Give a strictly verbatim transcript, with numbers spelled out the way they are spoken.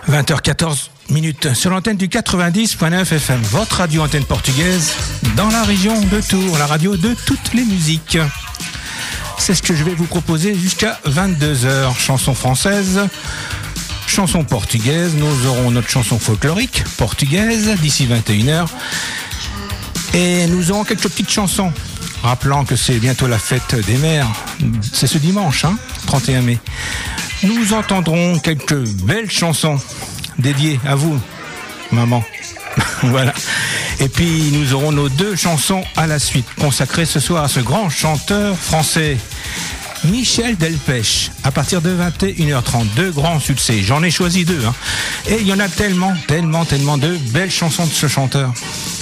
vingt heures quatorze minutes sur l'antenne du quatre-vingt-dix point neuf F M, votre radio antenne portugaise dans la région de Tours, la radio de toutes les musiques. C'est ce que je vais vous proposer jusqu'à vingt-deux heures. Chansons françaises, chansons portugaises, nous aurons notre chanson folklorique portugaise d'ici vingt et une heures. Et nous aurons quelques petites chansons, rappelant que c'est bientôt la fête des mères. C'est ce dimanche, hein, trente et un mai. Nous entendrons quelques belles chansons dédiées à vous, maman. Voilà. Et puis nous aurons nos deux chansons à la suite, consacrées ce soir à ce grand chanteur français, Michel Delpech, à partir de vingt et une heures trente. Deux grands succès, j'en ai choisi deux, hein. Et il y en a tellement, tellement, tellement de belles chansons de ce chanteur.